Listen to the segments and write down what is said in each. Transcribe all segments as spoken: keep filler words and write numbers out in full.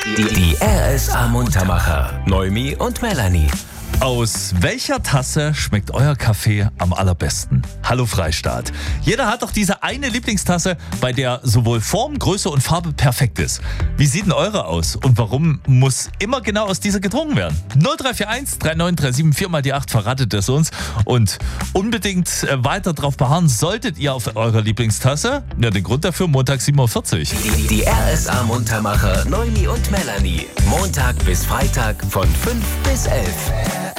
Die, die R S A-Muntermacher. Noemi und Melanie. Aus welcher Tasse schmeckt euer Kaffee am allerbesten? Hallo Freistaat. Jeder hat doch diese eine Lieblingstasse, bei der sowohl Form, Größe und Farbe perfekt ist. Wie sieht denn eure aus? Und warum muss immer genau aus dieser getrunken werden? null drei vier eins drei neun drei sieben vier mal die acht verratet es uns. Und unbedingt weiter drauf beharren solltet ihr auf eurer Lieblingstasse. Ja, den Grund dafür Montag sieben Uhr vierzig. Die, die R S A-Muntermacher Noemi und Melanie. Montag bis Freitag von fünf bis elf.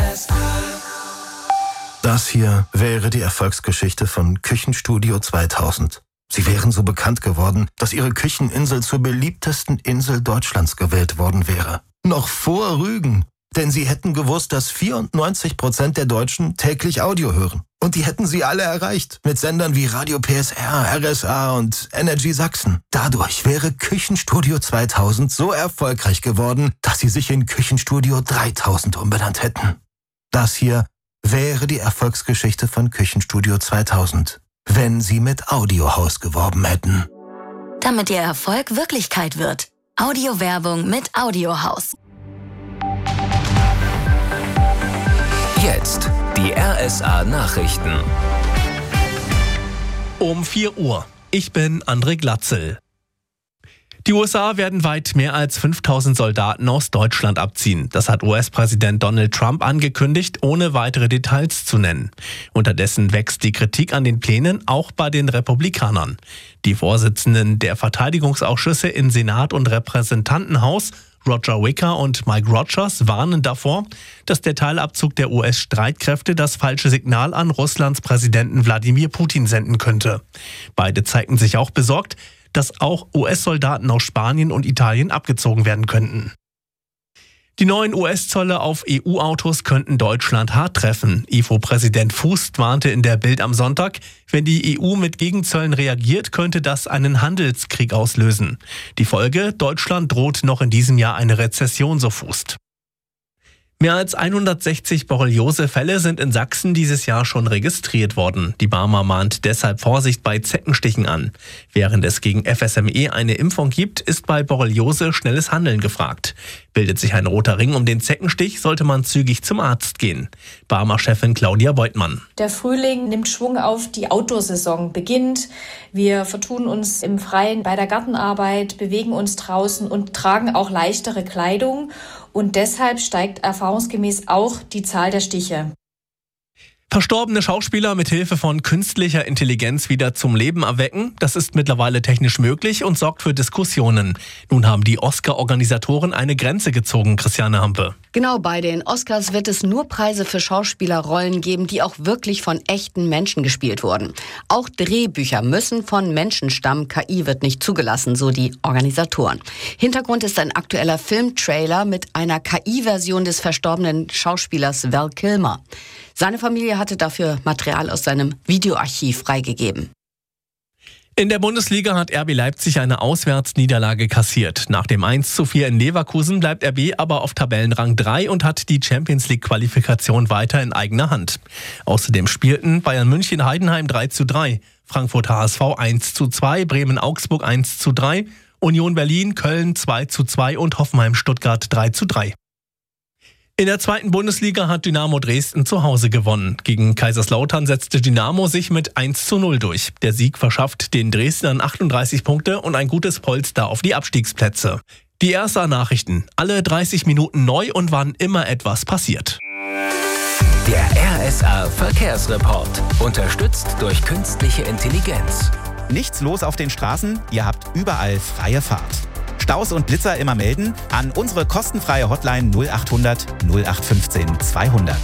Das hier wäre die Erfolgsgeschichte von Küchenstudio zweitausend. Sie wären so bekannt geworden, dass ihre Kücheninsel zur beliebtesten Insel Deutschlands gewählt worden wäre. Noch vor Rügen. Denn sie hätten gewusst, dass vierundneunzig Prozent der Deutschen täglich Audio hören. Und die hätten sie alle erreicht. Mit Sendern wie Radio P S R, R S A und Energy Sachsen. Dadurch wäre Küchenstudio zweitausend so erfolgreich geworden, dass sie sich in Küchenstudio dreitausend umbenannt hätten. Das hier wäre die Erfolgsgeschichte von Küchenstudio zweitausend, wenn sie mit Audiohaus geworben hätten. Damit ihr Erfolg Wirklichkeit wird. Audiowerbung mit Audiohaus. Jetzt die R S A-Nachrichten. Um vier Uhr. Ich bin André Glatzel. Die U S A werden weit mehr als fünftausend Soldaten aus Deutschland abziehen. Das hat U S-Präsident Donald Trump angekündigt, ohne weitere Details zu nennen. Unterdessen wächst die Kritik an den Plänen auch bei den Republikanern. Die Vorsitzenden der Verteidigungsausschüsse in Senat und Repräsentantenhaus, Roger Wicker und Mike Rogers, warnen davor, dass der Teilabzug der U S-Streitkräfte das falsche Signal an Russlands Präsidenten Wladimir Putin senden könnte. Beide zeigten sich auch besorgt, dass auch U S-Soldaten aus Spanien und Italien abgezogen werden könnten. Die neuen U S-Zölle auf E U-Autos könnten Deutschland hart treffen. I F O-Präsident Fußt warnte in der Bild am Sonntag, wenn die E U mit Gegenzöllen reagiert, könnte das einen Handelskrieg auslösen. Die Folge: Deutschland droht noch in diesem Jahr eine Rezession, so Fußt. Mehr als hundertsechzig Borreliose-Fälle sind in Sachsen dieses Jahr schon registriert worden. Die Barmer mahnt deshalb Vorsicht bei Zeckenstichen an. Während es gegen F S M E eine Impfung gibt, ist bei Borreliose schnelles Handeln gefragt. Bildet sich ein roter Ring um den Zeckenstich, sollte man zügig zum Arzt gehen. Barmer Chefin Claudia Beutmann. Der Frühling nimmt Schwung auf, die Outdoor-Saison beginnt. Wir vertun uns im Freien bei der Gartenarbeit, bewegen uns draußen und tragen auch leichtere Kleidung. Und deshalb steigt erfahrungsgemäß auch die Zahl der Stiche. Verstorbene Schauspieler mit Hilfe von künstlicher Intelligenz wieder zum Leben erwecken, das ist mittlerweile technisch möglich und sorgt für Diskussionen. Nun haben die Oscar-Organisatoren eine Grenze gezogen, Christiane Hampe. Genau, bei den Oscars wird es nur Preise für Schauspielerrollen geben, die auch wirklich von echten Menschen gespielt wurden. Auch Drehbücher müssen von Menschen stammen. K I wird nicht zugelassen, so die Organisatoren. Hintergrund ist ein aktueller Filmtrailer mit einer K I-Version des verstorbenen Schauspielers Val Kilmer. Seine Familie hatte dafür Material aus seinem Videoarchiv freigegeben. In der Bundesliga hat R B Leipzig eine Auswärtsniederlage kassiert. Nach dem eins zu vier in Leverkusen bleibt R B aber auf Tabellenrang drei und hat die Champions-League-Qualifikation weiter in eigener Hand. Außerdem spielten Bayern München Heidenheim drei zu drei, Frankfurt H S V eins zu zwei, Bremen Augsburg eins zu drei, Union Berlin Köln zwei zu zwei und Hoffenheim Stuttgart drei zu drei. In der zweiten Bundesliga hat Dynamo Dresden zu Hause gewonnen. Gegen Kaiserslautern setzte Dynamo sich mit eins zu null durch. Der Sieg verschafft den Dresdnern achtunddreißig Punkte und ein gutes Polster auf die Abstiegsplätze. Die R S A-Nachrichten, alle dreißig Minuten neu und wann immer etwas passiert. Der R S A-Verkehrsreport, unterstützt durch künstliche Intelligenz. Nichts los auf den Straßen, ihr habt überall freie Fahrt. Staus und Blitzer immer melden an unsere kostenfreie Hotline null achthundert null acht fünfzehn zweihundert.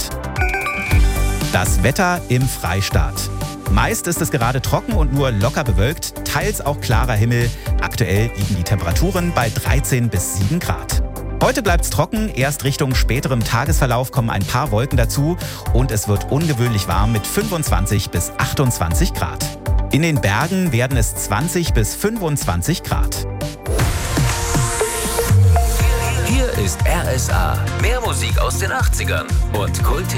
Das Wetter im Freistaat. Meist ist es gerade trocken und nur locker bewölkt, teils auch klarer Himmel. Aktuell liegen die Temperaturen bei dreizehn bis sieben Grad. Heute bleibt's trocken, erst Richtung späterem Tagesverlauf kommen ein paar Wolken dazu und es wird ungewöhnlich warm mit fünfundzwanzig bis achtundzwanzig Grad. In den Bergen werden es zwanzig bis fünfundzwanzig Grad. Hier ist R S A. Mehr Musik aus den achtzigern und Kulthits